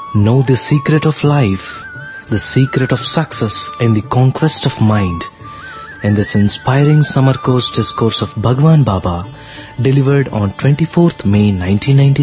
Know the secret of life, the secret of success in the conquest of mind. In this inspiring summer course discourse of Bhagwan Baba, delivered on 24th May 1993.